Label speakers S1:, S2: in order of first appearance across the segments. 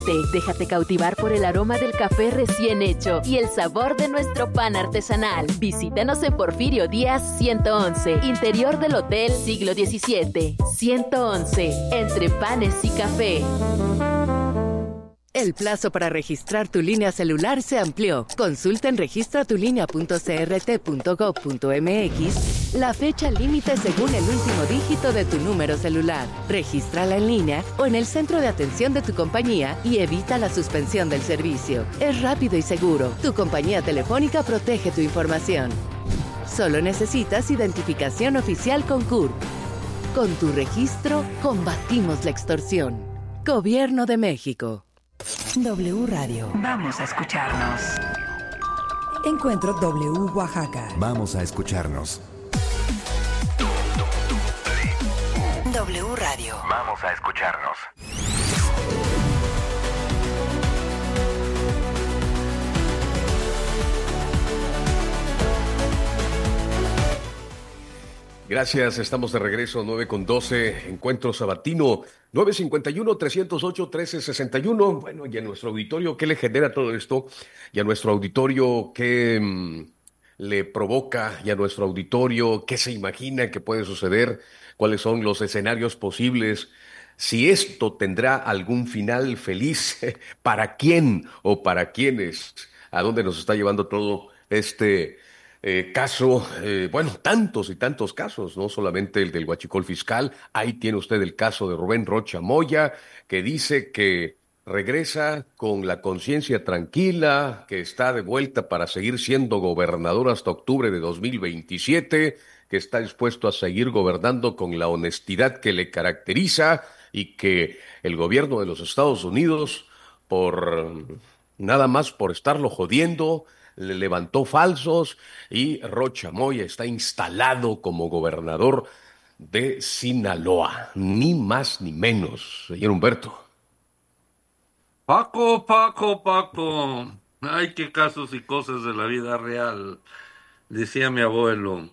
S1: Siéntate, déjate cautivar por el aroma del café recién hecho y el sabor de nuestro pan artesanal. Visítanos en Porfirio Díaz 111, interior del Hotel Siglo XVII. 111, entre panes y café.
S2: El plazo para registrar tu línea celular se amplió. Consulta en registratulínea.crt.gov.mx la fecha límite según el último dígito de tu número celular. Regístrala en línea o en el centro de atención de tu compañía y evita la suspensión del servicio. Es rápido y seguro. Tu compañía telefónica protege tu información. Solo necesitas identificación oficial con CURP. Con tu registro, combatimos la extorsión. Gobierno de México.
S3: W Radio.
S4: Vamos a escucharnos.
S3: Encuentro W Oaxaca.
S5: Vamos a escucharnos.
S3: W Radio.
S4: Vamos a escucharnos.
S6: Gracias, estamos de regreso, 9:12, Encuentro Sabatino, 951-308-1361. Bueno, y a nuestro auditorio, ¿qué le genera todo esto? Y a nuestro auditorio, ¿qué le provoca? Y a nuestro auditorio, ¿qué se imagina que puede suceder? ¿Cuáles son los escenarios posibles? Si esto tendrá algún final feliz, ¿para quién o para quiénes? ¿A dónde nos está llevando todo este caso? Bueno, tantos y tantos casos, no solamente el del huachicol fiscal. Ahí tiene usted el caso de Rubén Rocha Moya, que dice que regresa con la conciencia tranquila, que está de vuelta para seguir siendo gobernador hasta octubre de 2027, que está dispuesto a seguir gobernando con la honestidad que le caracteriza y que el gobierno de los Estados Unidos, nada más por estarlo jodiendo, le levantó falsos y Rocha Moya está instalado como gobernador de Sinaloa. Ni más ni menos, señor Humberto.
S7: Paco. Ay, qué casos y cosas de la vida real. Decía mi abuelo.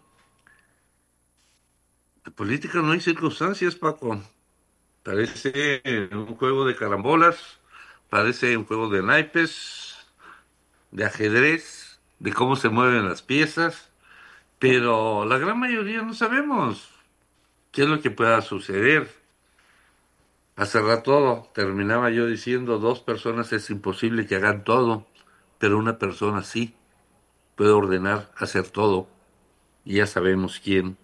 S7: De política no hay circunstancias, Paco. Parece un juego de carambolas, parece un juego de naipes, de ajedrez, de cómo se mueven las piezas, pero la gran mayoría no sabemos qué es lo que pueda suceder. Hace rato terminaba yo diciendo, 2 personas es imposible que hagan todo, pero una persona sí puede ordenar hacer todo, y ya sabemos quién.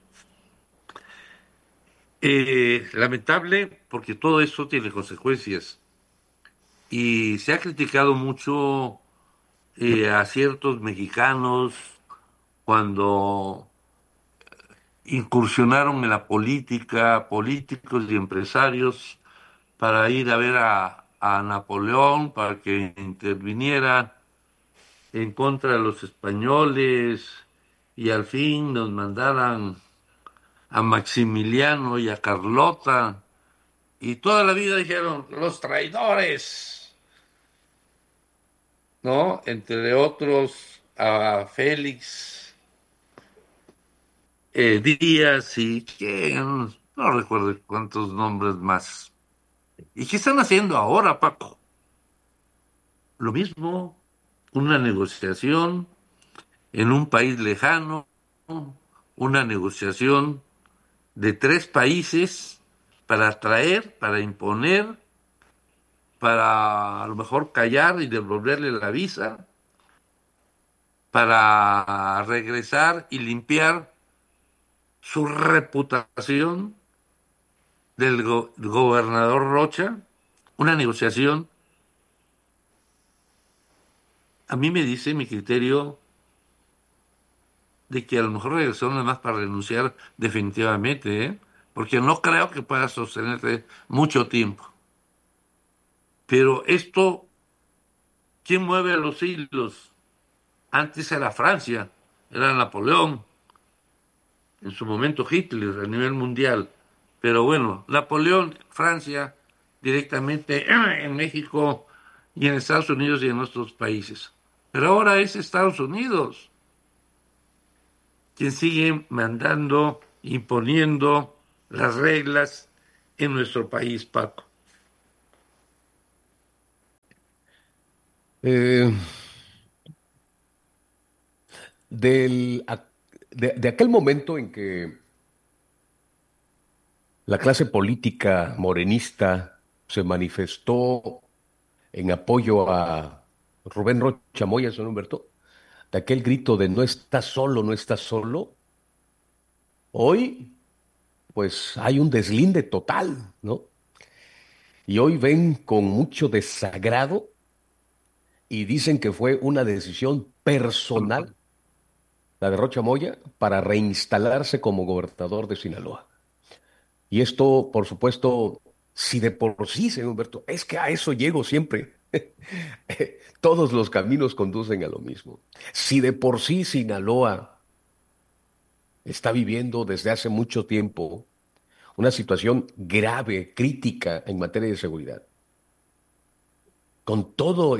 S7: Lamentable, porque todo eso tiene consecuencias, y se ha criticado mucho a ciertos mexicanos cuando incursionaron en la política, políticos y empresarios, para ir a ver a Napoleón, para que interviniera en contra de los españoles y al fin nos mandaran a Maximiliano y a Carlota, y toda la vida dijeron los traidores, ¿no? Entre otros a Félix Díaz y ¿quién? No recuerdo cuántos nombres más. ¿Y qué están haciendo ahora, Paco? Lo mismo, una negociación en un país lejano, una negociación de 3 países para atraer, para imponer, para a lo mejor callar y devolverle la visa, para regresar y limpiar su reputación del gobernador Rocha. Una negociación, a mí me dice mi criterio de que a lo mejor regresó nada más para renunciar definitivamente, porque no creo que pueda sostenerse mucho tiempo. Pero esto, ¿quién mueve los hilos? Antes era Francia, era Napoleón, en su momento Hitler a nivel mundial. Pero bueno, Napoleón, Francia, directamente en México y en Estados Unidos y en otros países. Pero ahora es Estados Unidos quien sigue mandando, imponiendo las reglas en nuestro país, Paco.
S6: Eh, del, de aquel momento en que la clase política morenista se manifestó en apoyo a Rubén Rocha Moya, señor Humberto, de aquel grito de no estás solo, no estás solo, hoy pues hay un deslinde total, ¿no? Y hoy ven con mucho desagrado y dicen que fue una decisión personal, la de Rocha Moya, para reinstalarse como gobernador de Sinaloa. Y esto, por supuesto, si de por sí, señor Humberto, es que a eso llego siempre. Todos los caminos conducen a lo mismo. Si de por sí Sinaloa está viviendo desde hace mucho tiempo una situación grave, crítica en materia de seguridad, con todo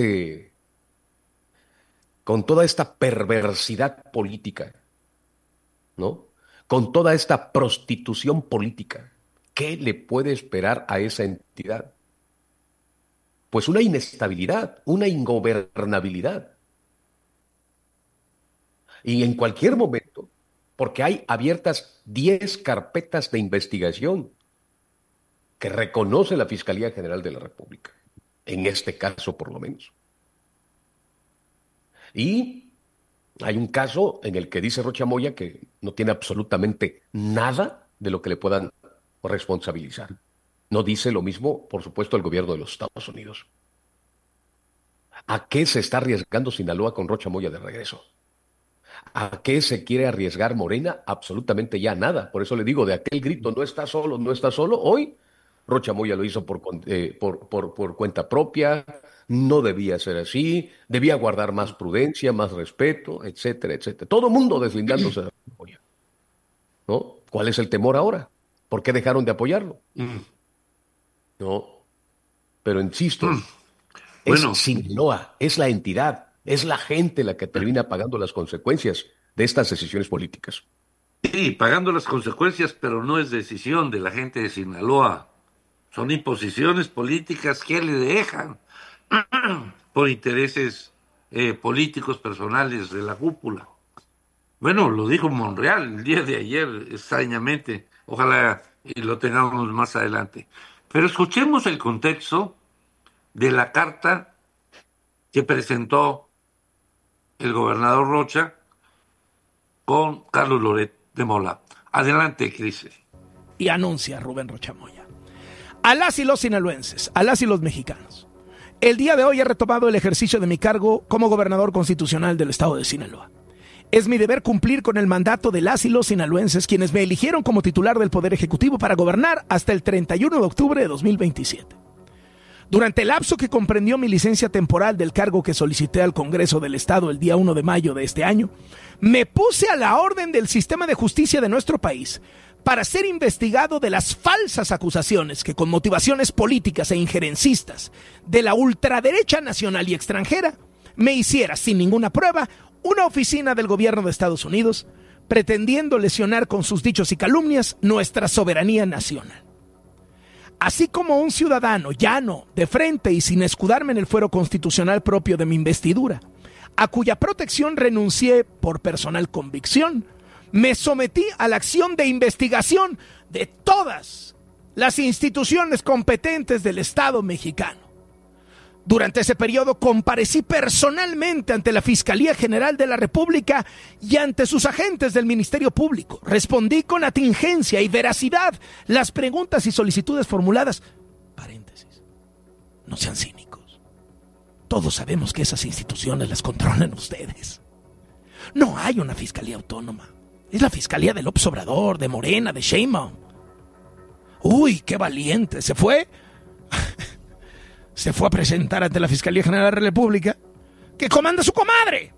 S6: con toda esta perversidad política, ¿no? Con toda esta prostitución política, ¿qué le puede esperar a esa entidad? Pues una inestabilidad, una ingobernabilidad. Y en cualquier momento, porque hay abiertas 10 carpetas de investigación que reconoce la Fiscalía General de la República, en este caso por lo menos. Y hay un caso en el que dice Rocha Moya que no tiene absolutamente nada de lo que le puedan responsabilizar. No dice lo mismo, por supuesto, el gobierno de los Estados Unidos. ¿A qué se está arriesgando Sinaloa con Rocha Moya de regreso? ¿A qué se quiere arriesgar Morena? Absolutamente ya nada. Por eso le digo, de aquel grito, no está solo, no está solo, hoy Rocha Moya lo hizo por cuenta propia, no debía ser así, debía guardar más prudencia, más respeto, etcétera, etcétera. Todo el mundo deslindándose de Rocha Moya, ¿no? ¿Cuál es el temor ahora? ¿Por qué dejaron de apoyarlo? No, pero insisto,
S7: Bueno,
S6: es Sinaloa, es la entidad, es la gente la que termina pagando las consecuencias de estas decisiones políticas.
S7: sí, pagando las consecuencias, pero no es decisión de la gente de Sinaloa. Son imposiciones políticas que le dejan por intereses políticos personales de la cúpula. Bueno, lo dijo Monreal el día de ayer, extrañamente. Ojalá y lo tengamos más adelante. Pero escuchemos el contexto de la carta que presentó el gobernador Rocha con Carlos Loret de Mola. Adelante, Cris.
S5: Y anuncia Rubén Rocha Moya: a las y los sinaloenses, a las y los mexicanos, el día de hoy he retomado el ejercicio de mi cargo como gobernador constitucional del estado de Sinaloa. Es mi deber cumplir con el mandato de las y los sinaloenses, quienes me eligieron como titular del Poder Ejecutivo para gobernar hasta el 31 de octubre de 2027. Durante el lapso que comprendió mi licencia temporal del cargo que solicité al Congreso del Estado el día 1 de mayo de este año, me puse a la orden del sistema de justicia de nuestro país para ser investigado de las falsas acusaciones que, con motivaciones políticas e injerencistas de la ultraderecha nacional y extranjera, me hiciera sin ninguna prueba una oficina del gobierno de Estados Unidos, pretendiendo lesionar con sus dichos y calumnias nuestra soberanía nacional. Así como un ciudadano llano, de frente y sin escudarme en el fuero constitucional propio de mi investidura, a cuya protección renuncié por personal convicción, me sometí a la acción de investigación de todas las instituciones competentes del Estado mexicano. Durante ese periodo comparecí personalmente ante la Fiscalía General de la República y ante sus agentes del Ministerio Público. Respondí con atingencia y veracidad las preguntas y solicitudes formuladas. Paréntesis, no sean cínicos. Todos sabemos que esas instituciones las controlan ustedes. No hay una fiscalía autónoma. Es la Fiscalía de López Obrador, de Morena, de Sheinbaum. Uy, qué valiente. Se fue a presentar ante la Fiscalía General de la República, que comanda su comadre.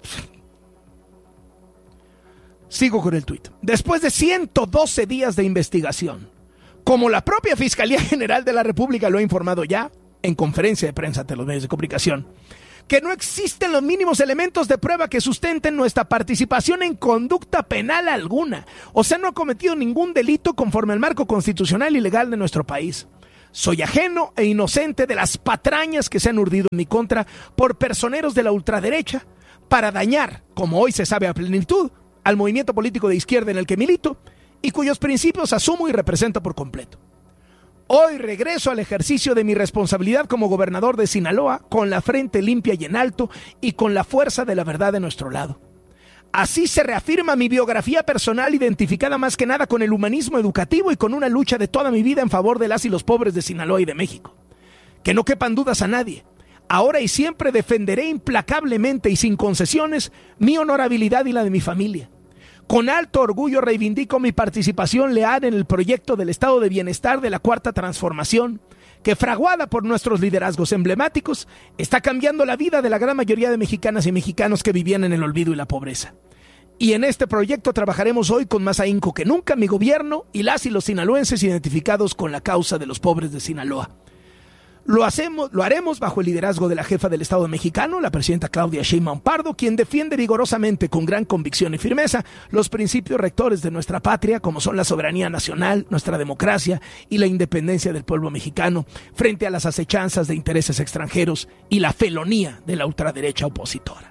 S5: Sigo con el tuit. Después de 112 días de investigación, como la propia Fiscalía General de la República lo ha informado ya en conferencia de prensa ante los medios de comunicación, que no existen los mínimos elementos de prueba que sustenten nuestra participación en conducta penal alguna. O sea, no ha cometido ningún delito conforme al marco constitucional y legal de nuestro país. Soy ajeno e inocente de las patrañas que se han urdido en mi contra por personeros de la ultraderecha para dañar, como hoy se sabe a plenitud, al movimiento político de izquierda en el que milito y cuyos principios asumo y represento por completo. Hoy regreso al ejercicio de mi responsabilidad como gobernador de Sinaloa con la frente limpia y en alto y con la fuerza de la verdad de nuestro lado. Así se reafirma mi biografía personal identificada más que nada con el humanismo educativo y con una lucha de toda mi vida en favor de las y los pobres de Sinaloa y de México. Que no quepan dudas a nadie. Ahora y siempre defenderé implacablemente y sin concesiones mi honorabilidad y la de mi familia. Con alto orgullo reivindico mi participación leal en el proyecto del Estado de Bienestar de la Cuarta Transformación, que fraguada por nuestros liderazgos emblemáticos, está cambiando la vida de la gran mayoría de mexicanas y mexicanos que vivían en el olvido y la pobreza. Y en este proyecto trabajaremos hoy con más ahínco que nunca mi gobierno y las y los sinaloenses identificados con la causa de los pobres de Sinaloa. Lo haremos bajo el liderazgo de la jefa del Estado mexicano, la presidenta Claudia Sheinbaum Pardo, quien defiende vigorosamente con gran convicción y firmeza los principios rectores de nuestra patria, como son la soberanía nacional, nuestra democracia y la independencia del pueblo mexicano, frente a las acechanzas de intereses extranjeros y la felonía de la ultraderecha opositora.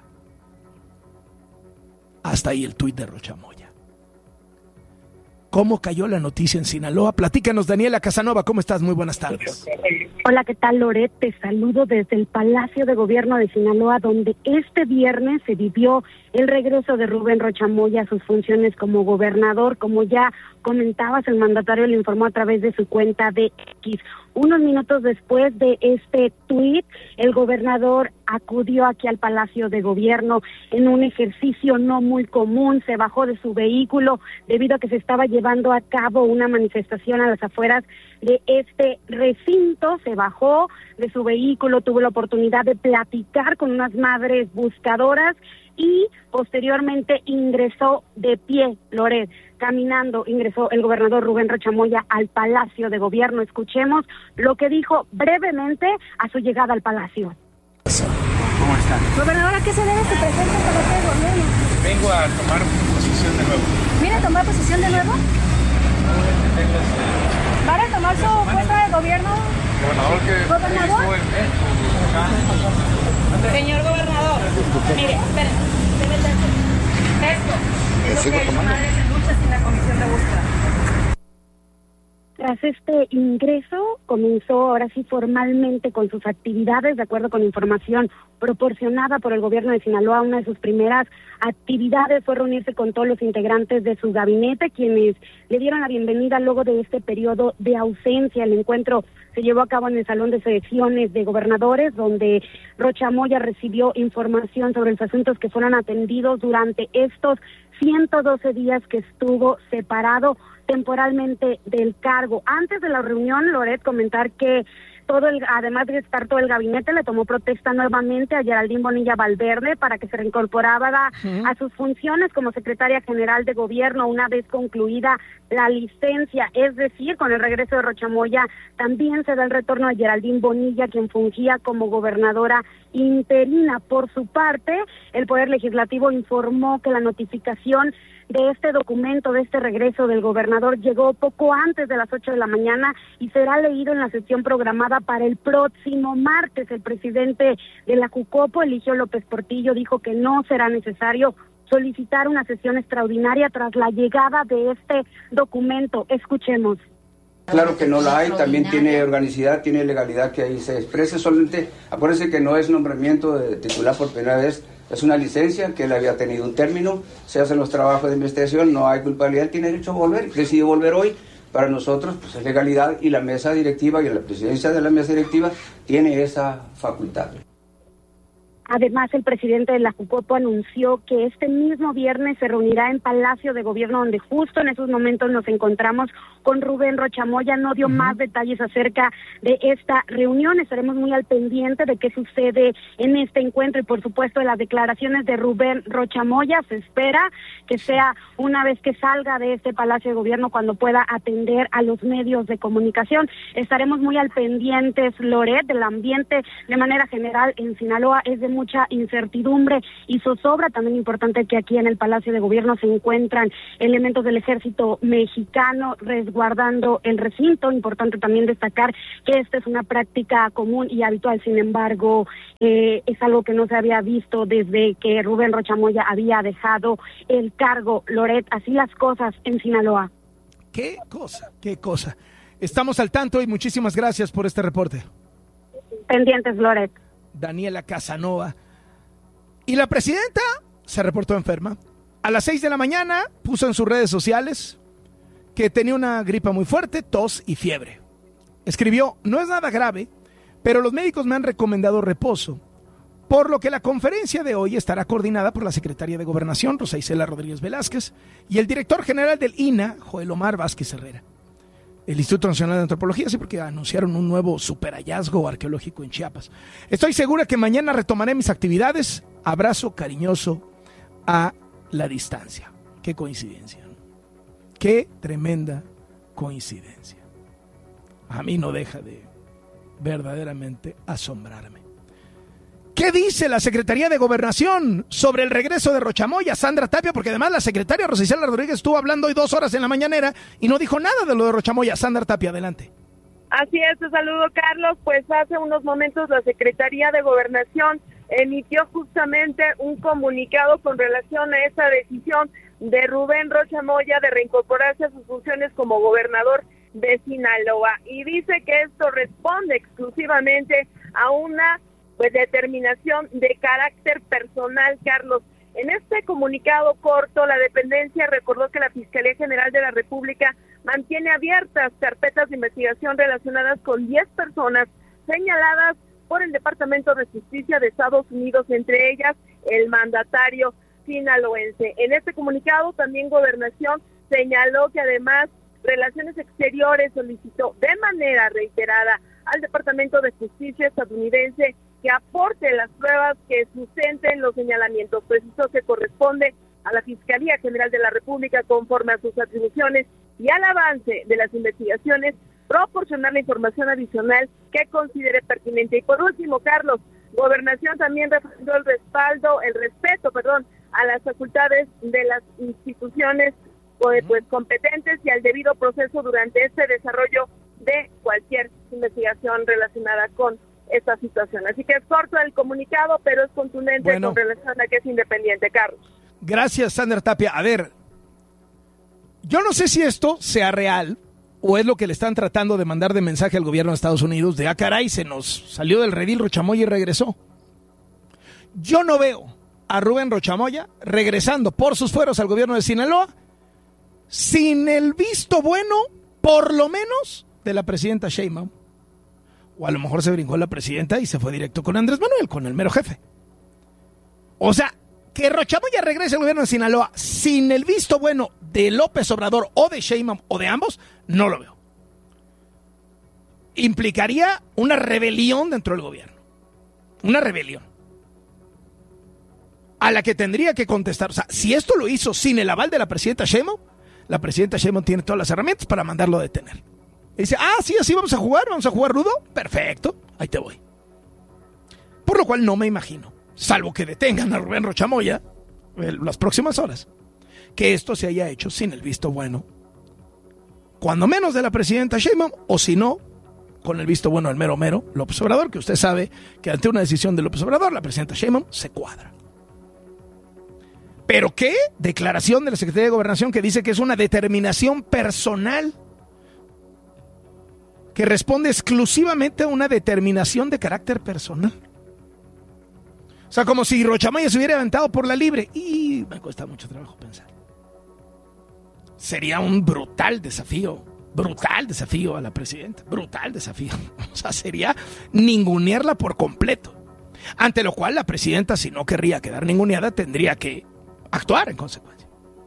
S5: Hasta ahí el tuit de Rocha Moya. ¿Cómo cayó la noticia en Sinaloa? Platícanos, Daniela Casanova, ¿cómo estás? Muy buenas tardes.
S8: Hola, ¿qué tal, Loret? Te saludo desde el Palacio de Gobierno de Sinaloa, donde este viernes se vivió el regreso de Rubén Rocha Moya a sus funciones como gobernador. Como ya comentabas, el mandatario lo informó a través de su cuenta de X. Unos minutos después de este tuit, el gobernador acudió aquí al Palacio de Gobierno en un ejercicio no muy común. Se bajó de su vehículo debido a que se estaba llevando a cabo una manifestación a las afueras de este recinto. Se bajó de su vehículo, tuvo la oportunidad de platicar con unas madres buscadoras y posteriormente ingresó de pie, Loret, caminando, ingresó el gobernador Rubén Rocha Moya al Palacio de Gobierno. Escuchemos lo que dijo brevemente a su llegada al Palacio.
S9: ¿Cómo está?
S8: Gobernador, ¿a qué se debe su presencia en el Palacio de Gobierno?
S9: Vengo a tomar posición de nuevo.
S8: ¿Viene a tomar posición de nuevo? ¿Van a tomar su puesto de gobierno?
S9: ¿Gobernador?
S8: Señor gobernador, mire, espérenme. Esto es lo que su madre se lucha sin la comisión de búsqueda. Tras este ingreso, comenzó ahora sí formalmente con sus actividades, de acuerdo con información proporcionada por el gobierno de Sinaloa. Una de sus primeras actividades fue reunirse con todos los integrantes de su gabinete, quienes le dieron la bienvenida luego de este periodo de ausencia. El encuentro se llevó a cabo en el Salón de Sesiones de Gobernadores, donde Rocha Moya recibió información sobre los asuntos que fueron atendidos durante estos 112 días que estuvo separado temporalmente del cargo. Antes de la reunión, Loret, comentar que además de estar todo el gabinete, le tomó protesta nuevamente a Geraldine Bonilla Valverde para que se reincorporara a sus funciones como secretaria general de gobierno una vez concluida la licencia. Es decir, con el regreso de Rocha Moya también se da el retorno a Geraldine Bonilla, quien fungía como gobernadora interina. Por su parte, el Poder Legislativo informó que la notificación de este documento, de este regreso del gobernador, llegó poco antes de las 8 de la mañana y será leído en la sesión programada para el próximo martes. El presidente de la Jucopo, Eligio López Portillo, dijo que no será necesario solicitar una sesión extraordinaria tras la llegada de este documento. Escuchemos.
S10: Claro que no la hay, también tiene organicidad, tiene legalidad que ahí se exprese. Solamente acuérdense que no es nombramiento de titular por primera vez, es una licencia que él había tenido un término, se hacen los trabajos de investigación, no hay culpabilidad, tiene derecho a volver, decidió volver hoy. Para nosotros pues es legalidad y la mesa directiva y la presidencia de la mesa directiva tiene esa facultad.
S8: Además, el presidente de la Jucopo anunció que este mismo viernes se reunirá en Palacio de Gobierno, donde justo en esos momentos nos encontramos con Rubén Rocha Moya. No dio más detalles acerca de esta reunión. Estaremos muy al pendiente de qué sucede en este encuentro y, por supuesto, de las declaraciones de Rubén Rocha Moya. Se espera que sea una vez que salga de este Palacio de Gobierno cuando pueda atender a los medios de comunicación. Estaremos muy al pendientes, Loret, del ambiente de manera general en Sinaloa es de mucha incertidumbre y zozobra. También importante que aquí en el Palacio de Gobierno se encuentran elementos del ejército mexicano resguardando el recinto. Importante también destacar que esta es una práctica común y habitual, sin embargo, es algo que no se había visto desde que Rubén Rocha Moya había dejado el cargo. Loret, así las cosas en Sinaloa.
S5: Qué cosa. Estamos al tanto y muchísimas gracias por este reporte.
S8: Pendientes, Loret.
S5: Daniela Casanova. Y la presidenta se reportó enferma. A las 6 de la mañana puso en sus redes sociales que tenía una gripa muy fuerte, tos y fiebre. Escribió: no es nada grave, pero los médicos me han recomendado reposo, por lo que la conferencia de hoy estará coordinada por la secretaria de Gobernación, Rosa Isela Rodríguez Velázquez, y el director general del INAH, Joel Omar Vázquez Herrera. El Instituto Nacional de Antropología, sí, porque anunciaron un nuevo superhallazgo arqueológico en Chiapas. Estoy segura que mañana retomaré mis actividades. Abrazo cariñoso a la distancia. Qué coincidencia, ¿no? Qué tremenda coincidencia. A mí no deja de verdaderamente asombrarme. ¿Qué dice la Secretaría de Gobernación sobre el regreso de Rocha Moya, Sandra Tapia? Porque además la secretaria Rosa Isela Rodríguez estuvo hablando hoy 2 horas en la mañanera y no dijo nada de lo de Rocha Moya. Sandra Tapia, adelante.
S11: Así es, te saludo, Carlos. Pues hace unos momentos la Secretaría de Gobernación emitió justamente un comunicado con relación a esa decisión de Rubén Rocha Moya de reincorporarse a sus funciones como gobernador de Sinaloa. Y dice que esto responde exclusivamente a una determinación de carácter personal, Carlos. En este comunicado corto, la dependencia recordó que la Fiscalía General de la República mantiene abiertas carpetas de investigación relacionadas con 10 personas señaladas por el Departamento de Justicia de Estados Unidos, entre ellas el mandatario sinaloense. En este comunicado también Gobernación señaló que además Relaciones Exteriores solicitó de manera reiterada al Departamento de Justicia estadounidense que aporte las pruebas que sustenten los señalamientos. Precisó que corresponde a la Fiscalía General de la República, conforme a sus atribuciones y al avance de las investigaciones, proporcionar la información adicional que considere pertinente. Y por último, Carlos, Gobernación también refrendó el respeto a las facultades de las instituciones competentes y al debido proceso durante este desarrollo de cualquier investigación relacionada con esta situación. Así que es corto el comunicado, pero es contundente con relación a que es independiente, Carlos.
S5: Gracias, Sandra Tapia. A ver, yo no sé si esto sea real o es lo que le están tratando de mandar de mensaje al gobierno de Estados Unidos de, caray, se nos salió del redil Rocha Moya y regresó. Yo no veo a Rubén Rocha Moya regresando por sus fueros al gobierno de Sinaloa sin el visto bueno, por lo menos, de la presidenta Sheinbaum. O a lo mejor se brincó la presidenta y se fue directo con Andrés Manuel, con el mero jefe. O sea, que Rocha Moya regrese al gobierno de Sinaloa sin el visto bueno de López Obrador o de Sheinbaum o de ambos, no lo veo. Implicaría una rebelión dentro del gobierno. Una rebelión. A la que tendría que contestar. O sea, si esto lo hizo sin el aval de la presidenta Sheinbaum tiene todas las herramientas para mandarlo a detener. Y dice, sí, así vamos a jugar rudo, perfecto, ahí te voy. Por lo cual no me imagino, salvo que detengan a Rubén Rocha Moya las próximas horas, que esto se haya hecho sin el visto bueno, cuando menos de la presidenta Sheinbaum, o si no, con el visto bueno del mero López Obrador, que usted sabe que ante una decisión de López Obrador, la presidenta Sheinbaum se cuadra. ¿Pero qué? Declaración de la Secretaría de Gobernación que dice que es una determinación personal, que responde exclusivamente a una determinación de carácter personal. O sea, como si Rocha Moya se hubiera aventado por la libre. Y me cuesta mucho trabajo pensar. Sería un brutal desafío a la presidenta. Brutal desafío. O sea, sería ningunearla por completo. Ante lo cual la presidenta, si no querría quedar ninguneada, tendría que actuar en consecuencia.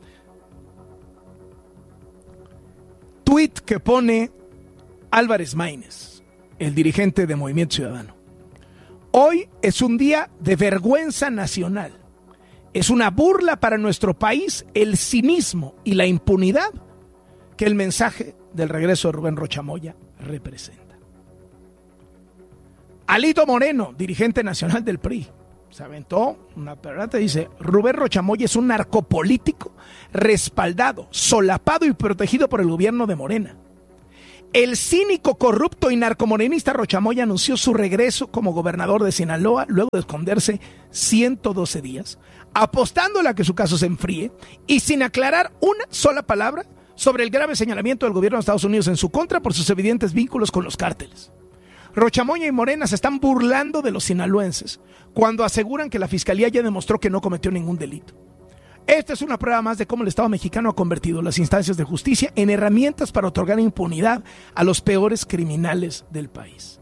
S5: Tweet que pone Álvarez Maínez, el dirigente de Movimiento Ciudadano. Hoy es un día de vergüenza nacional. Es una burla para nuestro país el cinismo y la impunidad que el mensaje del regreso de Rubén Rocha Moya representa. Alito Moreno, dirigente nacional del PRI, se aventó una perrata, dice: Rubén Rochamoya es un narcopolítico respaldado, solapado y protegido por el gobierno de Morena. El cínico, corrupto y narcomorenista Rochamoya anunció su regreso como gobernador de Sinaloa luego de esconderse 112 días, apostándole a que su caso se enfríe y sin aclarar una sola palabra sobre el grave señalamiento del gobierno de Estados Unidos en su contra por sus evidentes vínculos con los cárteles. Rochamoya y Morena se están burlando de los sinaloenses cuando aseguran que la fiscalía ya demostró que no cometió ningún delito. Esta es una prueba más de cómo el Estado mexicano ha convertido las instancias de justicia en herramientas para otorgar impunidad a los peores criminales del país.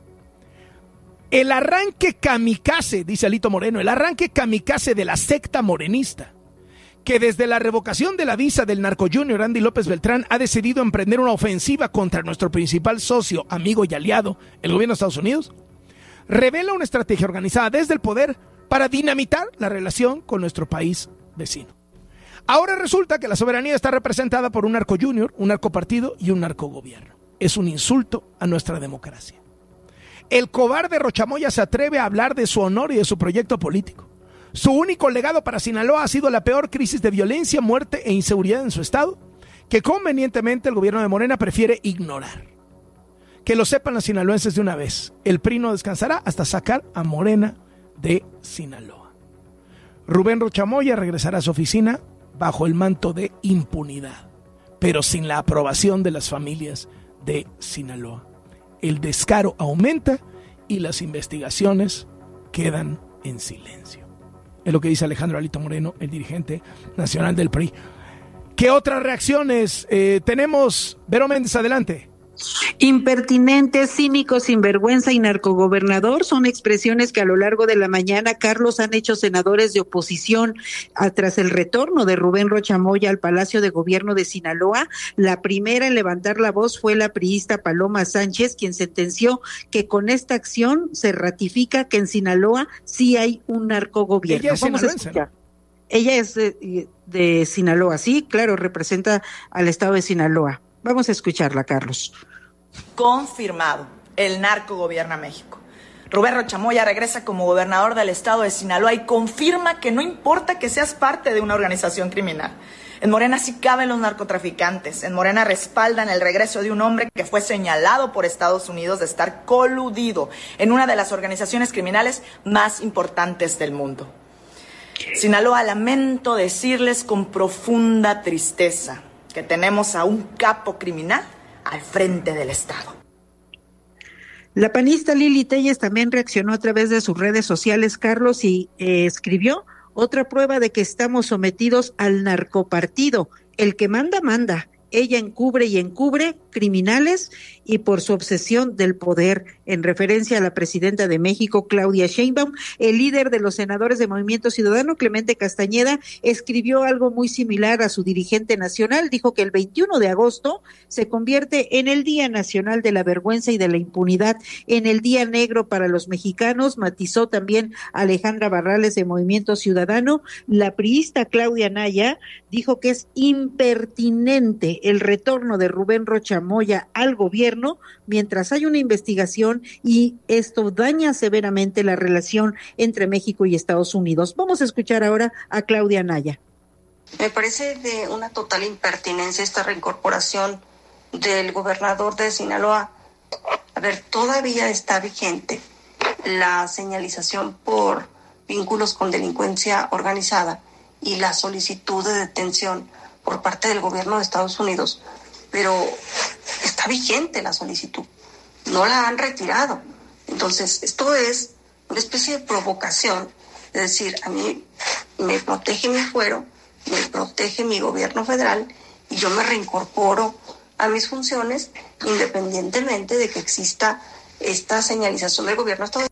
S5: El arranque kamikaze, dice Alito Moreno, el arranque kamikaze de la secta morenista, que desde la revocación de la visa del narco junior Andy López Beltrán ha decidido emprender una ofensiva contra nuestro principal socio, amigo y aliado, el gobierno de Estados Unidos, revela una estrategia organizada desde el poder para dinamitar la relación con nuestro país vecino. Ahora resulta que la soberanía está representada por un narco junior, un narcopartido y un narcogobierno. Es un insulto a nuestra democracia. El cobarde Rochamoya se atreve a hablar de su honor y de su proyecto político. Su único legado para Sinaloa ha sido la peor crisis de violencia, muerte e inseguridad en su estado, que convenientemente el gobierno de Morena prefiere ignorar. Que lo sepan los sinaloenses de una vez. El PRI no descansará hasta sacar a Morena de Sinaloa. Rubén Rochamoya regresará a su oficina bajo el manto de impunidad, pero sin la aprobación de las familias de Sinaloa. El descaro aumenta y las investigaciones quedan en silencio. Es lo que dice Alejandro Alito Moreno, el dirigente nacional del PRI. ¿Qué otras reacciones tenemos? Vero Méndez, adelante.
S12: Impertinente, cínico, sinvergüenza y narcogobernador son expresiones que a lo largo de la mañana, Carlos, han hecho senadores de oposición tras el retorno de Rubén Rochamoya al Palacio de Gobierno de Sinaloa. La primera en levantar la voz fue la priista Paloma Sánchez, quien sentenció que con esta acción se ratifica que en Sinaloa sí hay un narcogobierno.
S5: Ella es sinaloense, ¿no?
S12: Ella es de Sinaloa, sí, claro, representa al estado de Sinaloa. Vamos a escucharla, Carlos.
S13: Confirmado, el narco gobierna México. Rubén Rochamoya regresa como gobernador del estado de Sinaloa y confirma que no importa que seas parte de una organización criminal. En Morena sí caben los narcotraficantes. En Morena respaldan el regreso de un hombre que fue señalado por Estados Unidos de estar coludido en una de las organizaciones criminales más importantes del mundo. Sinaloa, lamento decirles con profunda tristeza que tenemos a un capo criminal al frente del Estado.
S12: La panista Lili Telles también reaccionó a través de sus redes sociales, Carlos, y escribió: otra prueba de que estamos sometidos al narcopartido. El que manda, manda. Ella encubre y encubre criminales y por su obsesión del poder, en referencia a la presidenta de México, Claudia Sheinbaum. El líder de los senadores de Movimiento Ciudadano, Clemente Castañeda, escribió algo muy similar a su dirigente nacional. Dijo que el 21 de agosto se convierte en el Día Nacional de la Vergüenza y de la Impunidad, en el Día Negro para los mexicanos. Matizó también Alejandra Barrales de Movimiento Ciudadano. La priista Claudia Anaya dijo que es impertinente el retorno de Rubén Rochamoya al gobierno mientras hay una investigación y esto daña severamente la relación entre México y Estados Unidos. Vamos a escuchar ahora a Claudia Anaya.
S14: Me parece de una total impertinencia esta reincorporación del gobernador de Sinaloa. A ver, todavía está vigente la señalización por vínculos con delincuencia organizada y la solicitud de detención por parte del gobierno de Estados Unidos, pero está vigente la solicitud, no la han retirado. Entonces, esto es una especie de provocación, es decir, a mí me protege mi fuero, me protege mi gobierno federal y yo me reincorporo a mis funciones independientemente de que exista esta señalización del gobierno estadounidense.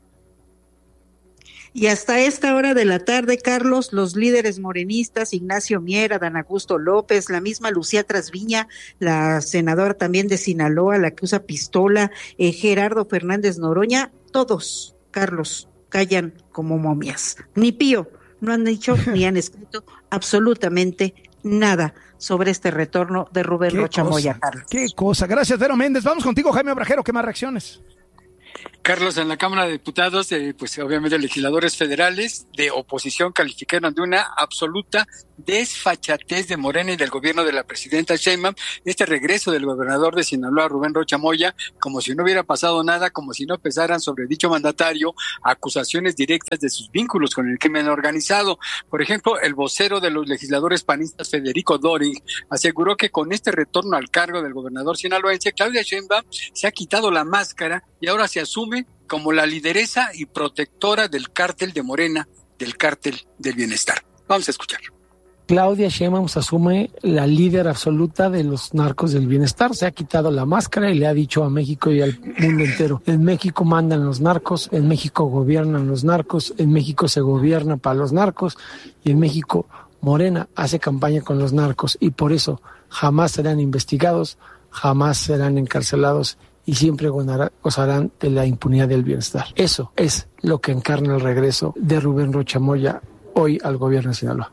S12: Y hasta esta hora de la tarde, Carlos, los líderes morenistas, Ignacio Mier, Adán Augusto López, la misma Lucía Trasviña, la senadora también de Sinaloa, la que usa pistola, Gerardo Fernández Noroña, todos, Carlos, callan como momias. Ni pío, no han dicho ni han escrito absolutamente nada sobre este retorno de Rubén Rochamoya, Carlos.
S5: Qué cosa. Gracias, Vero Méndez. Vamos contigo, Jaime Obrajero. ¿Qué más reacciones?
S15: Carlos, en la Cámara de Diputados, pues obviamente legisladores federales de oposición calificaron de una absoluta desfachatez de Morena y del gobierno de la presidenta Sheinbaum este regreso del gobernador de Sinaloa, Rubén Rocha Moya, como si no hubiera pasado nada, como si no pesaran sobre dicho mandatario acusaciones directas de sus vínculos con el crimen organizado. Por ejemplo, el vocero de los legisladores panistas, Federico Doring, aseguró que con este retorno al cargo del gobernador sinaloense, Claudia Sheinbaum se ha quitado la máscara y ahora se asume como la lideresa y protectora del cártel de Morena, del cártel del bienestar. Vamos a escuchar.
S16: Claudia Sheinbaum se asume la líder absoluta de los narcos del bienestar, se ha quitado la máscara y le ha dicho a México y al mundo entero: en México mandan los narcos, en México gobiernan los narcos, en México se gobierna para los narcos y en México Morena hace campaña con los narcos y por eso jamás serán investigados, jamás serán encarcelados y siempre gozarán de la impunidad del bienestar. Eso es lo que encarna el regreso de Rubén Rocha Moya hoy al gobierno de Sinaloa.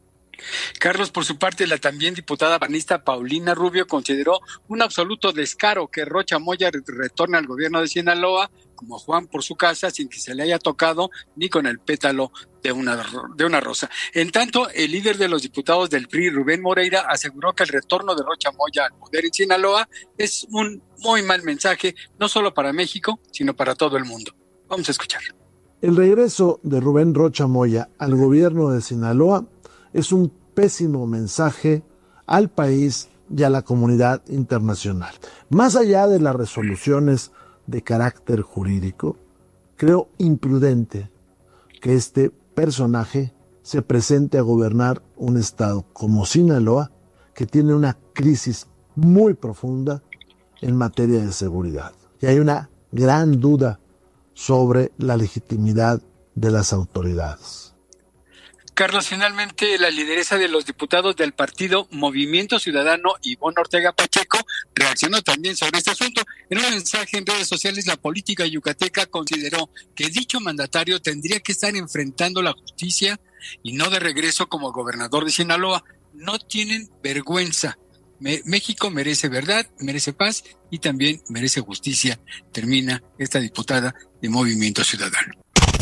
S15: Carlos, por su parte, la también diputada panista Paulina Rubio consideró un absoluto descaro que Rocha Moya retorne al gobierno de Sinaloa como Juan por su casa sin que se le haya tocado ni con el pétalo de una rosa. En tanto, el líder de los diputados del PRI, Rubén Moreira, aseguró que el retorno de Rocha Moya al poder en Sinaloa es un muy mal mensaje, no solo para México, sino para todo el mundo. Vamos a escuchar.
S17: El regreso de Rubén Rocha Moya al gobierno de Sinaloa es un pésimo mensaje al país y a la comunidad internacional. Más allá de las resoluciones de carácter jurídico, creo imprudente que este personaje se presente a gobernar un estado como Sinaloa, que tiene una crisis muy profunda en materia de seguridad. Y hay una gran duda sobre la legitimidad de las autoridades.
S15: Carlos, finalmente la lideresa de los diputados del partido Movimiento Ciudadano, Ivonne Ortega Pacheco, reaccionó también sobre este asunto. En un mensaje en redes sociales, la política yucateca consideró que dicho mandatario tendría que estar enfrentando la justicia y no de regreso como gobernador de Sinaloa. No tienen vergüenza. México merece verdad, merece paz y también merece justicia, termina esta diputada de Movimiento Ciudadano.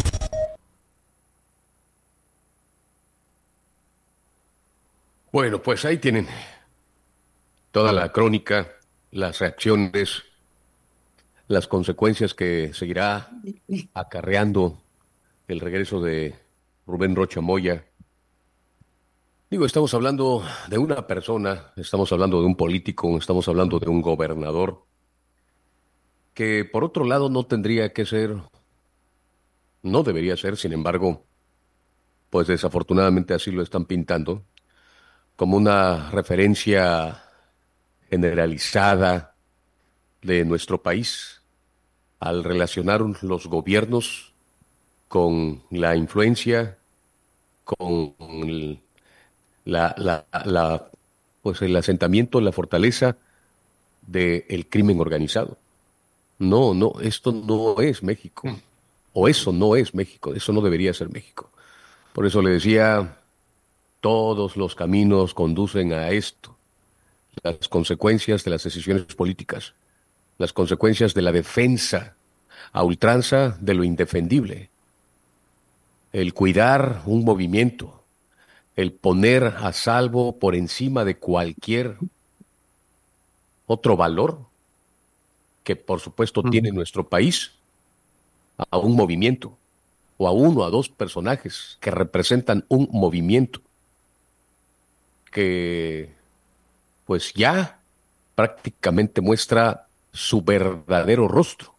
S6: Bueno, pues ahí tienen toda la crónica, las reacciones, las consecuencias que seguirá acarreando el regreso de Rubén Rocha Moya. Digo, estamos hablando de una persona, estamos hablando de un político, estamos hablando de un gobernador que por otro lado no tendría que ser, no debería ser, sin embargo, pues desafortunadamente así lo están pintando, como una referencia generalizada de nuestro país al relacionar los gobiernos con la influencia, con pues el asentamiento, la fortaleza del crimen organizado. No, esto no es México, o eso no es México, eso no debería ser México. Por eso le decía, todos los caminos conducen a esto. Las consecuencias de las decisiones políticas, las consecuencias de la defensa a ultranza de lo indefendible, el cuidar un movimiento, el poner a salvo por encima de cualquier otro valor que por supuesto tiene nuestro país, a un movimiento, o a uno, a dos personajes que representan un movimiento que pues ya prácticamente muestra su verdadero rostro,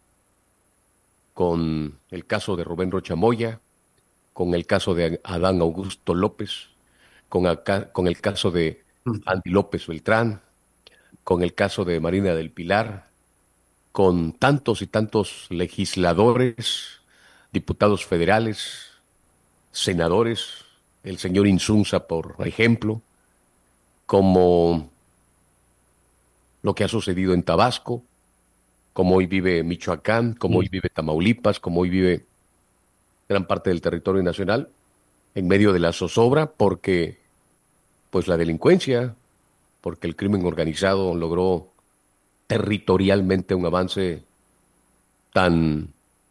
S6: con el caso de Rubén Rocha Moya, con el caso de Adán Augusto López, con el caso de Andy López Beltrán, con el caso de Marina del Pilar, con tantos y tantos legisladores, diputados federales, senadores, el señor Insunza, por ejemplo, como lo que ha sucedido en Tabasco, como hoy vive Michoacán, como hoy vive Tamaulipas, como hoy vive gran parte del territorio nacional, en medio de la zozobra, porque pues la delincuencia, porque el crimen organizado logró territorialmente un avance tan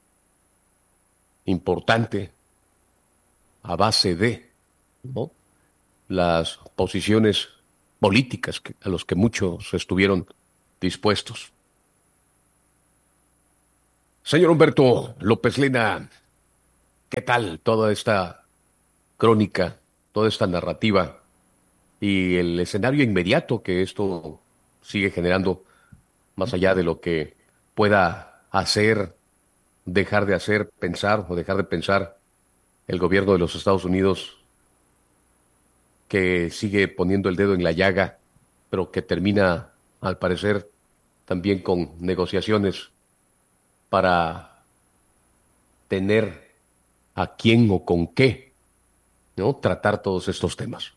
S6: importante a base de, ¿no?, las posiciones políticas a los que muchos estuvieron dispuestos. Señor Humberto López Lena, ¿qué tal toda esta crónica, toda esta narrativa y el escenario inmediato que esto sigue generando, más allá de lo que pueda hacer, dejar de hacer, pensar o dejar de pensar el gobierno de los Estados Unidos, que sigue poniendo el dedo en la llaga, pero que termina, al parecer, también con negociaciones para tener a quién o con qué, ¿no?, tratar todos estos temas?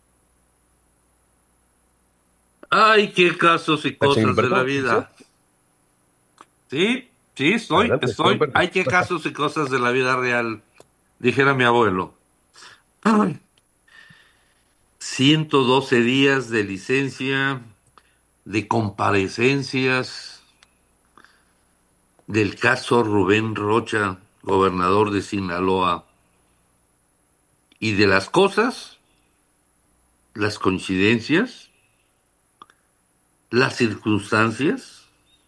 S7: Ay, qué casos y cosas de la vida. Sí, estoy.
S6: Adelante,
S7: Ay, qué casos y cosas de la vida real, dijera mi abuelo. 112 días de licencia, de comparecencias del caso Rubén Rocha, gobernador de Sinaloa, y de las cosas, las coincidencias, las circunstancias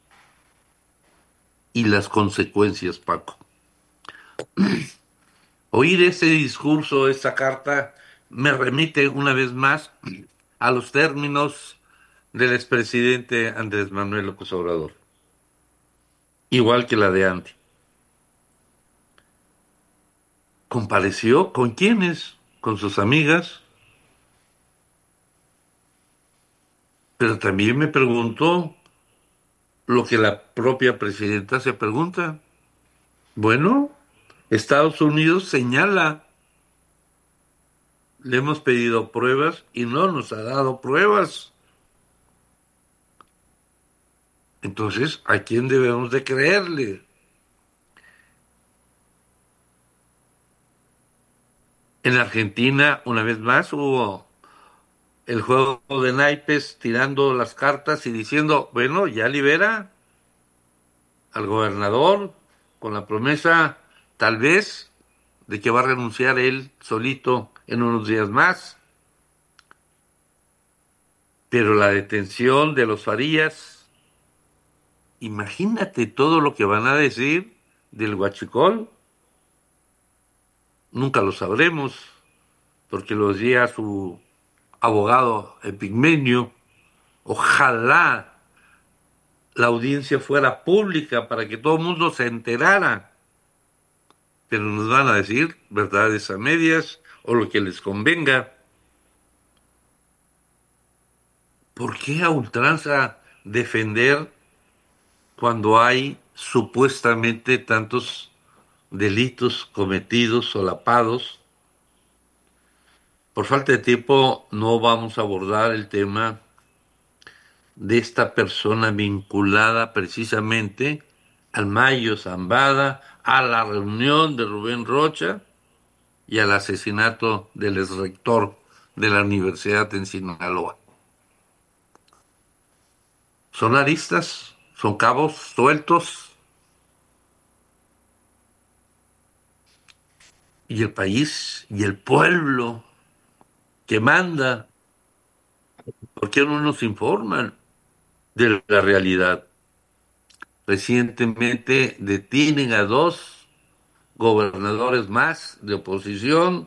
S7: y las consecuencias, Paco. Oír ese discurso, esa carta, me remite una vez más a los términos del expresidente Andrés Manuel López Obrador, igual que la de Andy. ¿Compareció? ¿Con quiénes? Con sus amigas. Pero también me preguntó lo que la propia presidenta se pregunta. Bueno, Estados Unidos señala, le hemos pedido pruebas y no nos ha dado pruebas. Entonces, ¿a quién debemos de creerle? En Argentina, una vez más, hubo el juego de naipes tirando las cartas y diciendo, bueno, ya libera al gobernador con la promesa, tal vez, de que va a renunciar él solito en unos días más. Pero la detención de los Farías, imagínate todo lo que van a decir del huachicol. Nunca lo sabremos, porque lo decía su abogado Epigmenio. Ojalá la audiencia fuera pública para que todo el mundo se enterara. Pero nos van a decir verdades a medias o lo que les convenga. ¿Por qué a ultranza defender cuando hay supuestamente tantos delitos cometidos, solapados? Por falta de tiempo no vamos a abordar el tema de esta persona vinculada precisamente al Mayo Zambada, a la reunión de Rubén Rocha y al asesinato del exrector de la Universidad en Sinaloa. Son aristas, son cabos sueltos. Y el país y el pueblo que manda, ¿por qué no nos informan de la realidad? Recientemente detienen a 2 gobernadores más de oposición,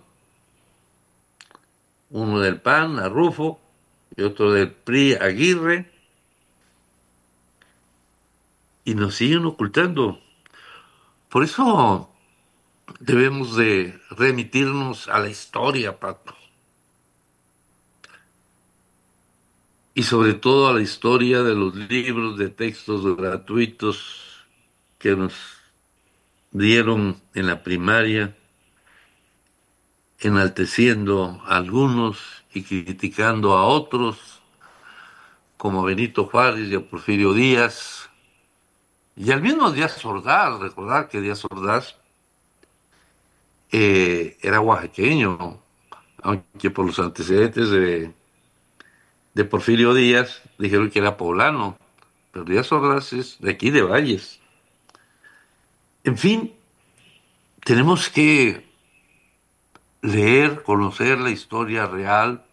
S7: uno del PAN, a Rufo, y otro del PRI, Aguirre, y nos siguen ocultando. Por eso debemos de remitirnos a la historia, Paco. Y sobre todo a la historia de los libros de textos gratuitos que nos dieron en la primaria, enalteciendo a algunos y criticando a otros, como Benito Juárez y a Porfirio Díaz, y al mismo Díaz Ordaz. Recordar que Díaz Ordaz era oaxaqueño, aunque por los antecedentes de Porfirio Díaz dijeron que era poblano, pero Díaz Ordaz es de aquí, de Valles. En fin, tenemos que leer, conocer la historia real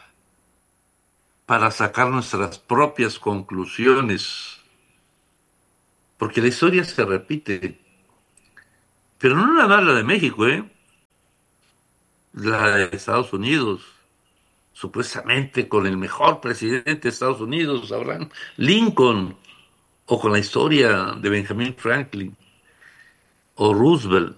S7: para sacar nuestras propias conclusiones, porque la historia se repite, pero no nada más la de México, la de Estados Unidos, supuestamente con el mejor presidente de Estados Unidos, Abraham Lincoln, o con la historia de Benjamin Franklin o Roosevelt.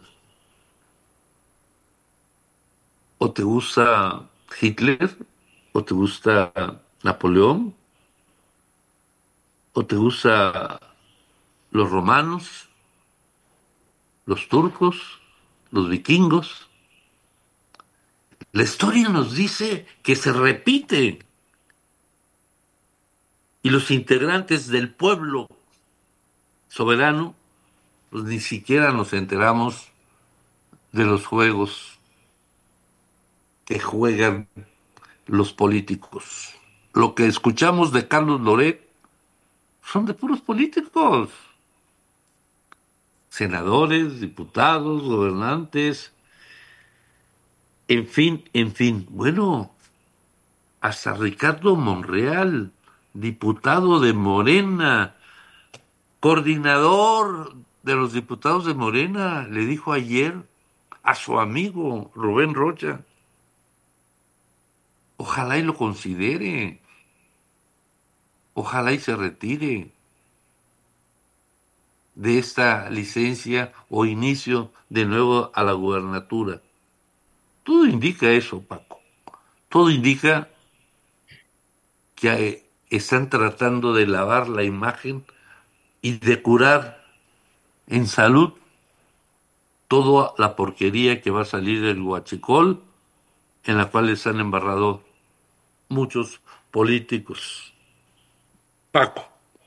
S7: ¿O te gusta Hitler? ¿O te gusta Napoleón? ¿O te gusta los romanos? ¿Los turcos? ¿Los vikingos? La historia nos dice que se repite. Y los integrantes del pueblo soberano, pues ni siquiera nos enteramos de los juegos que juegan los políticos. Lo que escuchamos de Carlos Loret son de puros políticos. Senadores, diputados, gobernantes, en fin. Bueno, hasta Ricardo Monreal, diputado de Morena, coordinador de los diputados de Morena, le dijo ayer a su amigo Rubén Rocha, ojalá y lo considere, ojalá y se retire de esta licencia o inicio de nuevo a la gubernatura. Todo indica eso, Paco. Todo indica que están tratando de lavar la imagen y de curar en salud toda la porquería que va a salir del huachicol, en la cual están embarrados muchos políticos. Paco.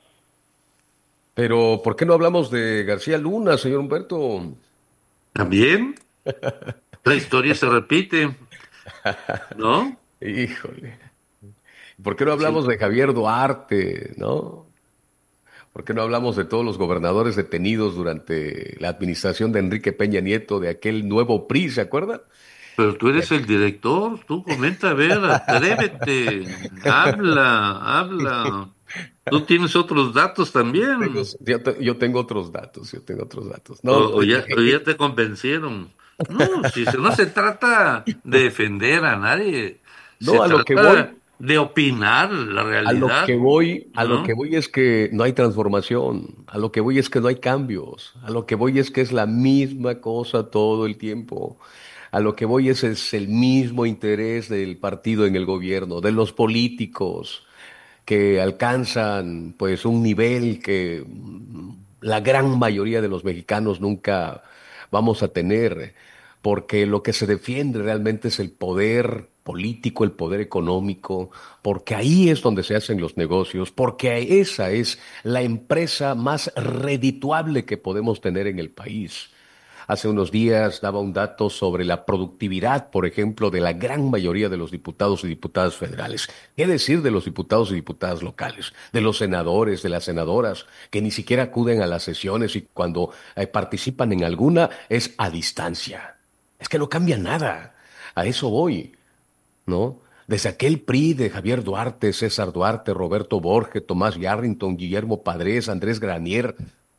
S6: Pero, ¿por qué no hablamos de García Luna, señor Humberto?
S7: ¿También? La historia se repite, ¿no?
S6: Híjole. ¿Por qué no hablamos de Javier Duarte, no? ¿Por qué no hablamos de todos los gobernadores detenidos durante la administración de Enrique Peña Nieto, de aquel nuevo PRI, ¿se acuerdan?
S7: Pero tú eres el director, tú comenta, a ver, atrévete, habla. Tú tienes otros datos también.
S6: Yo tengo otros datos,
S7: No, o ya te convencieron. No, si no se trata de defender a nadie,
S6: no, a lo que voy,
S7: de opinar la realidad.
S6: A lo que voy es que no hay transformación, a lo que voy es que no hay cambios, a lo que voy es que es la misma cosa todo el tiempo. A lo que voy es el mismo interés del partido en el gobierno, de los políticos que alcanzan pues un nivel que la gran mayoría de los mexicanos nunca vamos a tener, porque lo que se defiende realmente es el poder político, el poder económico, porque ahí es donde se hacen los negocios, porque esa es la empresa más redituable que podemos tener en el país. Hace unos días daba un dato sobre la productividad, por ejemplo, de la gran mayoría de los diputados y diputadas federales. ¿Qué decir de los diputados y diputadas locales? De los senadores, de las senadoras, que ni siquiera acuden a las sesiones y cuando participan en alguna es a distancia. Es que no cambia nada. A eso voy, ¿no? Desde aquel PRI de Javier Duarte, César Duarte, Roberto Borges, Tomás Yarrington, Guillermo Padres, Andrés Granier,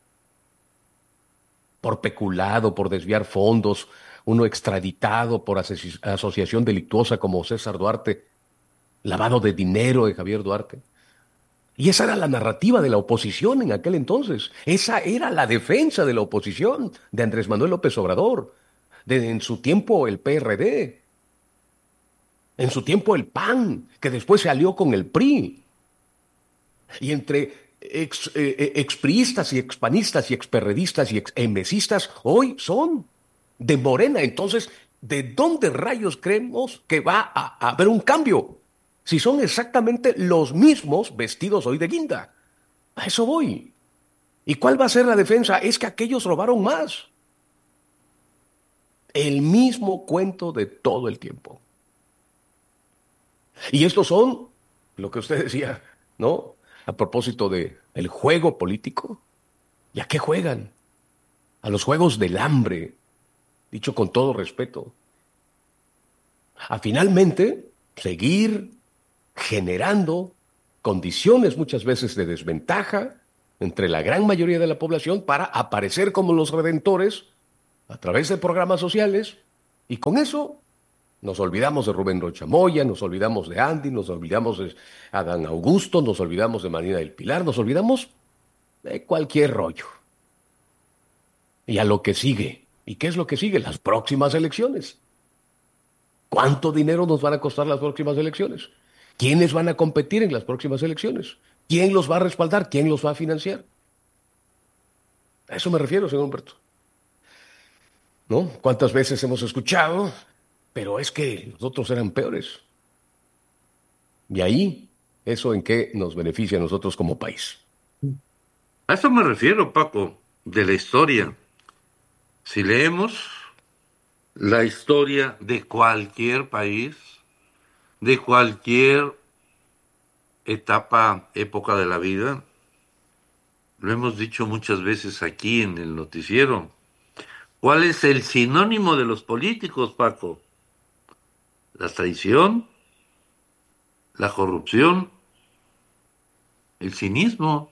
S6: por peculado, por desviar fondos, uno extraditado por asociación delictuosa como César Duarte, lavado de dinero de Javier Duarte. Y esa era la narrativa de la oposición en aquel entonces. Esa era la defensa de la oposición de Andrés Manuel López Obrador, en su tiempo el PRD, en su tiempo el PAN, que después se alió con el PRI. Y entre expriistas y expanistas y experredistas y exemesistas hoy son de Morena. Entonces, ¿de dónde rayos creemos que va a haber un cambio? Si son exactamente los mismos vestidos hoy de guinda. A eso voy. ¿Y cuál va a ser la defensa? Es que aquellos robaron más. El mismo cuento de todo el tiempo. Y estos son lo que usted decía, ¿no? A propósito de el juego político. ¿Y a qué juegan? a los juegos del hambre, dicho con todo respeto, a finalmente seguir generando condiciones muchas veces de desventaja entre la gran mayoría de la población para aparecer como los redentores a través de programas sociales, y con eso nos olvidamos de Rubén Rocha Moya, nos olvidamos de Andy, nos olvidamos de Adán Augusto, nos olvidamos de Marina del Pilar, nos olvidamos de cualquier rollo. Y a lo que sigue. ¿Y qué es lo que sigue? Las próximas elecciones. ¿Cuánto dinero nos van a costar las próximas elecciones? ¿Quiénes van a competir en las próximas elecciones? ¿Quién los va a respaldar? ¿Quién los va a financiar? A eso me refiero, señor Humberto. ¿No? ¿Cuántas veces hemos escuchado? Pero es que los otros eran peores. Y ahí, ¿eso en qué nos beneficia a nosotros como país?
S7: A eso me refiero, Paco, de la historia. Si leemos la historia de cualquier país, de cualquier etapa, época de la vida, lo hemos dicho muchas veces aquí en el noticiero. ¿Cuál es el sinónimo de los políticos, Paco? La traición, la corrupción, el cinismo.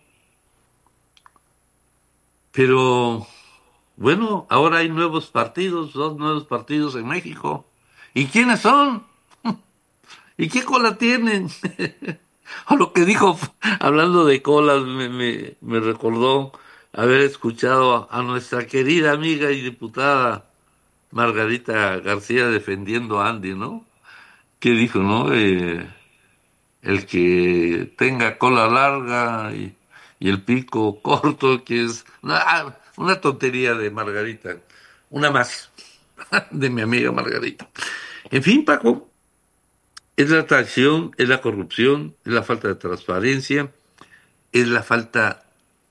S7: Pero, bueno, ahora hay nuevos partidos, 2 nuevos partidos en México. ¿Y quiénes son? ¿Y qué cola tienen? O lo que dijo, hablando de colas, me recordó haber escuchado a nuestra querida amiga y diputada Margarita García defendiendo a Andy, ¿no? Que dijo, ¿no? El que tenga cola larga y el pico corto, que es una tontería de Margarita, una más de mi amiga Margarita. En fin, Paco, es la traición, es la corrupción, es la falta de transparencia, es la falta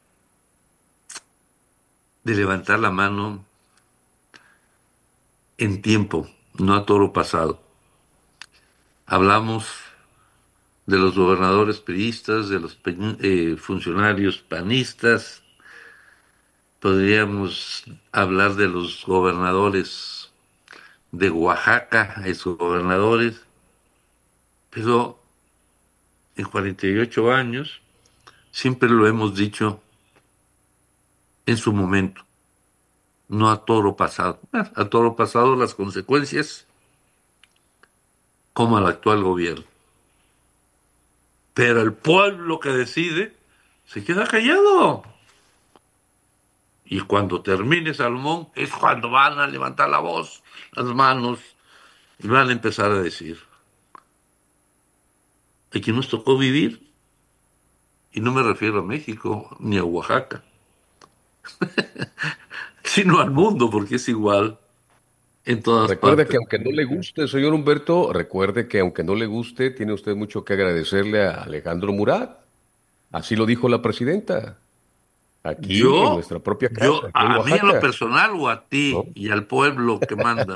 S7: de levantar la mano en tiempo, no a toro pasado. Hablamos de los gobernadores priistas, de los funcionarios panistas, podríamos hablar de los gobernadores de Oaxaca, esos gobernadores, pero en 48 años siempre lo hemos dicho en su momento, no a toro pasado. A toro pasado las consecuencias, como al actual gobierno. Pero el pueblo que decide se queda callado. Y cuando termine Salomón es cuando van a levantar la voz, las manos, y van a empezar a decir: aquí nos tocó vivir. Y no me refiero a México ni a Oaxaca, sino al mundo, porque es igual en todas partes.
S6: Recuerde que aunque no le guste, señor Humberto, recuerde que aunque no le guste, tiene usted mucho que agradecerle a Alejandro Murat. Así lo dijo la presidenta. Aquí, en nuestra propia casa.
S7: A mí en lo personal o a ti, ¿no? Y al pueblo que manda.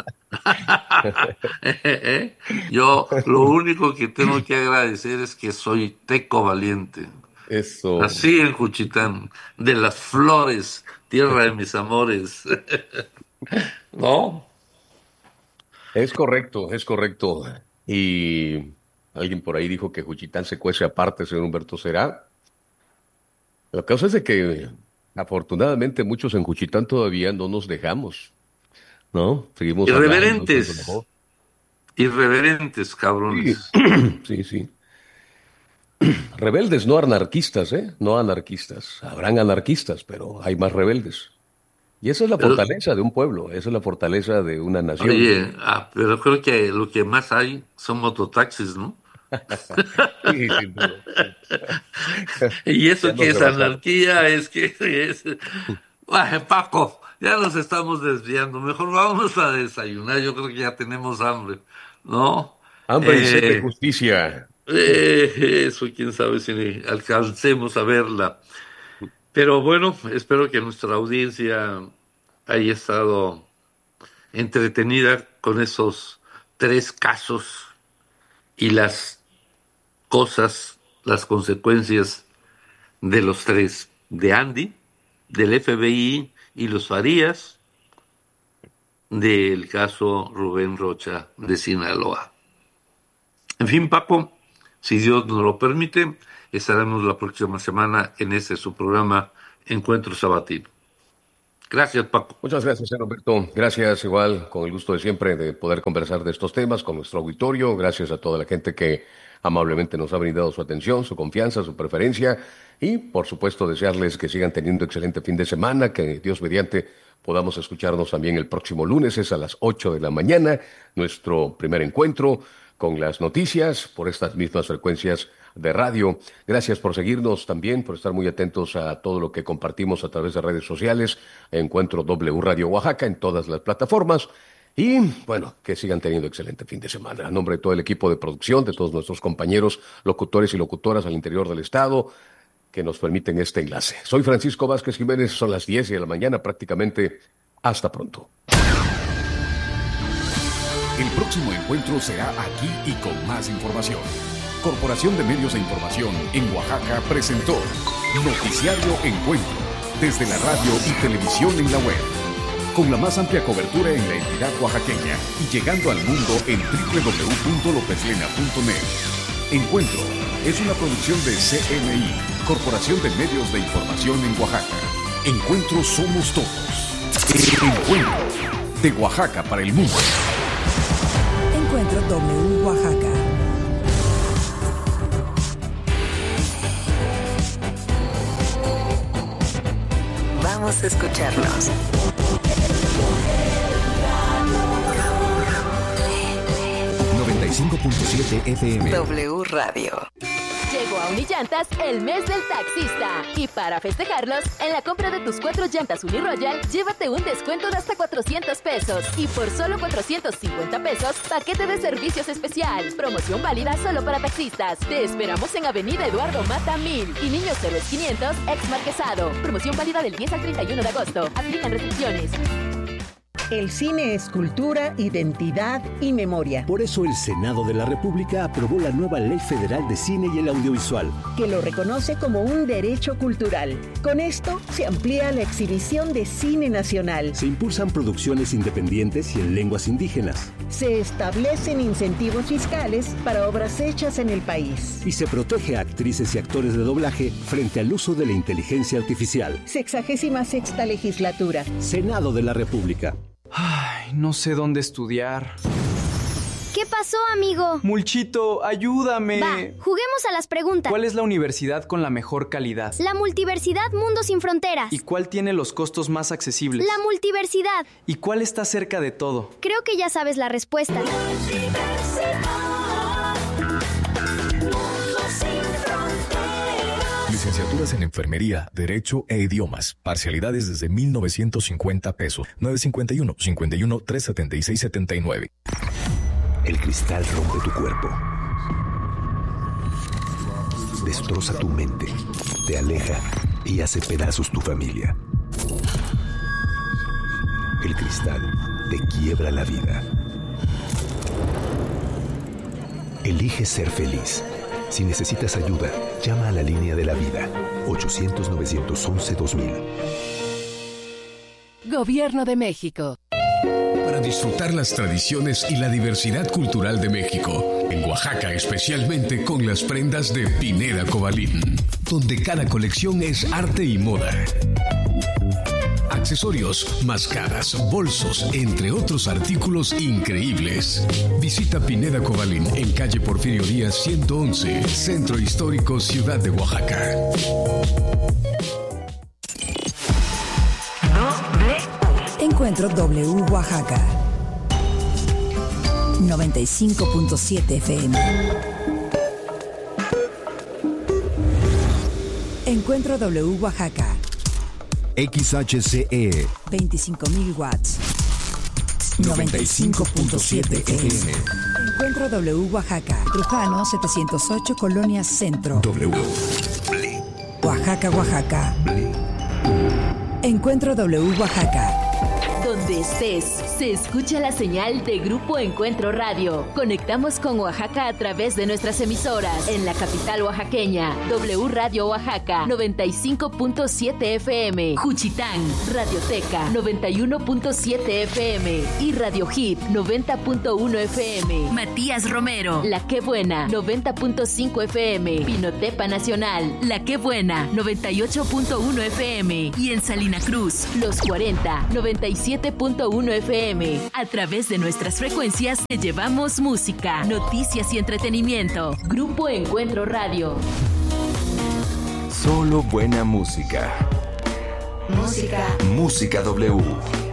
S7: Yo lo único que tengo que agradecer es que soy teco valiente.
S6: Eso.
S7: Así en Juchitán, de las flores, tierra de mis amores. ¿No?
S6: Es correcto, es correcto. Y alguien por ahí dijo que Juchitán se cuece aparte, señor Humberto. ¿Será? La causa es de que, afortunadamente, muchos en Juchitán todavía no nos dejamos, ¿no? Seguimos
S7: irreverentes. Irreverentes, cabrones.
S6: Sí, sí. Rebeldes, no anarquistas, ¿eh? No anarquistas. Habrán anarquistas, pero hay más rebeldes. Y esa es la fortaleza de un pueblo, esa es la fortaleza de una nación.
S7: Oye, pero creo que lo que más hay son mototaxis, ¿no?
S6: Sí, sin duda.
S7: Y eso que es anarquía, es que es... Ay, Paco, ya nos estamos desviando. Mejor vámonos a desayunar. Yo creo que ya tenemos hambre, ¿no?
S6: Hambre y sed de justicia.
S7: Eso, quién sabe si alcancemos a verla. Pero bueno, espero que nuestra audiencia haya estado entretenida con esos 3 casos y las cosas, las consecuencias de los 3, de Andy, del FBI y los Farías del caso Rubén Rocha de Sinaloa. En fin, Paco, si Dios nos lo permite, estaremos la próxima semana en su programa Encuentro Sabatino. Gracias, Paco.
S6: Muchas gracias, señor Humberto. Gracias, igual, con el gusto de siempre de poder conversar de estos temas con nuestro auditorio. Gracias a toda la gente que amablemente nos ha brindado su atención, su confianza, su preferencia y, por supuesto, desearles que sigan teniendo excelente fin de semana, que Dios mediante podamos escucharnos también el próximo lunes, es a las 8 de la mañana, nuestro primer encuentro con las noticias por estas mismas frecuencias de radio. Gracias por seguirnos también, por estar muy atentos a todo lo que compartimos a través de redes sociales. Encuentro W Radio Oaxaca en todas las plataformas. Y, bueno, que sigan teniendo excelente fin de semana. A nombre de todo el equipo de producción, de todos nuestros compañeros locutores y locutoras al interior del estado, que nos permiten este enlace. Soy Francisco Vázquez Jiménez, son las 10 de la mañana prácticamente. Hasta pronto.
S18: El próximo encuentro será aquí y con más información. Corporación de Medios de Información en Oaxaca presentó Noticiario Encuentro, desde la radio y televisión en la web, con la más amplia cobertura en la entidad oaxaqueña y llegando al mundo en www.lopeslena.net. Encuentro es una producción de CMI, Corporación de Medios de Información en Oaxaca. Encuentro somos todos. Encuentro de Oaxaca para el mundo.
S3: Encuentro W Oaxaca. Vamos a escucharnos.
S18: 95.7 FM.
S3: W Radio.
S1: Llegó a Unillantas el mes del taxista. Y para festejarlos, en la compra de tus 4 llantas Uniroyal, llévate un descuento de hasta 400 pesos. Y por solo 450 pesos, paquete de servicios especial. Promoción válida solo para taxistas. Te esperamos en Avenida Eduardo Mata 1000 y Niños Héroes 500, ex Marquesado. Promoción válida del 10 al 31 de agosto. Aplican restricciones.
S19: El cine es cultura, identidad y memoria.
S20: Por eso el Senado de la República aprobó la nueva Ley Federal de Cine y el Audiovisual,
S19: que lo reconoce como un derecho cultural. Con esto se amplía la exhibición de cine nacional.
S20: Se impulsan producciones independientes y en lenguas indígenas.
S19: Se establecen incentivos fiscales para obras hechas en el país.
S20: Y se protege a actrices y actores de doblaje frente al uso de la inteligencia artificial.
S19: 66ª legislatura.
S20: Senado de la República.
S21: Ay, no sé dónde estudiar.
S22: ¿Qué pasó, amigo?
S21: Mulchito, ayúdame.
S22: Va, juguemos a las preguntas.
S21: ¿Cuál es la universidad con la mejor calidad?
S22: La Multiversidad Mundo Sin Fronteras.
S21: ¿Y cuál tiene los costos más accesibles?
S22: La Multiversidad.
S21: ¿Y cuál está cerca de todo?
S22: Creo que ya sabes la respuesta.
S18: Licenciaturas en Enfermería, Derecho e Idiomas. Parcialidades desde 1,950 pesos. 951-51-376-79.
S20: El cristal rompe tu cuerpo. Destroza tu mente. Te aleja y hace pedazos tu familia. El cristal te quiebra la vida. Elige ser feliz. Si necesitas ayuda, llama a la línea de la vida, 800-911-2000.
S2: Gobierno de México.
S18: Para disfrutar las tradiciones y la diversidad cultural de México, en Oaxaca especialmente con las prendas de Pineda Cobalín, donde cada colección es arte y moda. Accesorios, máscaras, bolsos, entre otros artículos increíbles. Visita Pineda Cobalín en calle Porfirio Díaz 111, Centro Histórico, Ciudad de Oaxaca.
S3: Encuentro W Oaxaca. 95.7 FM. Encuentro W Oaxaca.
S18: XHCE
S3: 25.000 watts. 95.7 FM. Encuentro W Oaxaca. Trujano 708, Colonia Centro.
S18: W.
S3: Oaxaca, Oaxaca. Encuentro W Oaxaca.
S1: Donde estés, Se escucha la señal de Grupo Encuentro Radio. Conectamos con Oaxaca a través de nuestras emisoras. En la capital oaxaqueña, W Radio Oaxaca, 95.7 FM. Juchitán, Radioteca, 91.7 FM. Y Radio Hip, 90.1 FM. Matías Romero, La Qué Buena, 90.5 FM. Pinotepa Nacional, La Qué Buena, 98.1 FM. Y en Salina Cruz, Los 40, 97.1 FM. A través de nuestras frecuencias te llevamos música, noticias y entretenimiento. Grupo Encuentro Radio.
S20: Solo buena música.
S4: Música.
S20: Música W.